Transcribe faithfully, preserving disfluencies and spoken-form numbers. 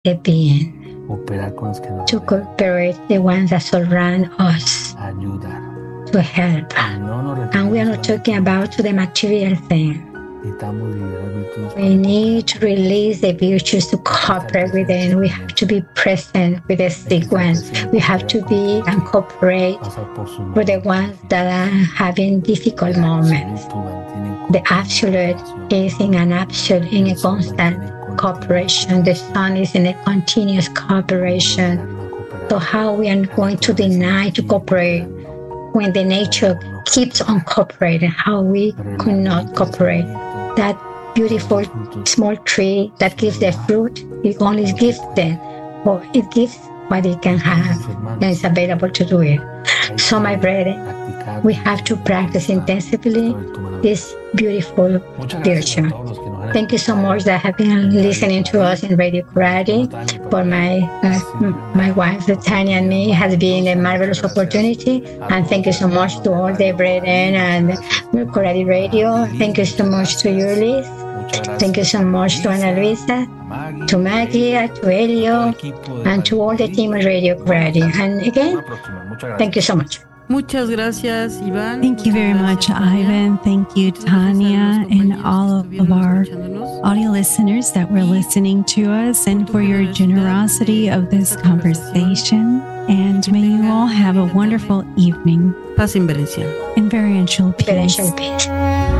the being, operar con los que nos to rodean, cooperate the ones that surround us, ayudar. to help. Y no nos And we are referimos not talking about the material thing. necesitamos liberar virtudes We para need to cooperar. release the virtues to cooperate with them. We have to be present with the sick ones. We have to be and cooperate Pasar por su with the momento ones difícil. that are having difficult El moments. absoluto mantiene The continua absolute cooperación. is in an absolute, in a constant cooperation. The sun is in a continuous cooperation. So how we are going to deny to cooperate when the nature keeps on cooperating? How we could not cooperate? That beautiful small tree that gives the fruit, it only gives them, or it gives what it can have and is available to do it. So my brethren, we have to practice intensively this beautiful virtue. Thank you so much that have been listening to us in Radio Karate. For my uh, my wife Tanya and me, has been a marvelous opportunity. And thank you so much to all the brethren and Karate Radio. Thank you so much to you, Liz. Thank you so much to Ana Luisa, to Maggie, to Elio, and to all the team of Radio Karate. And again, thank you so much. Muchas gracias, Iván. Thank you very much, Ivan. Thank you, Tanya, and all of our audio listeners that were listening to us, and for your generosity of this conversation. And may you all have a wonderful evening Paz en Venecia. in very peace. Financial peace.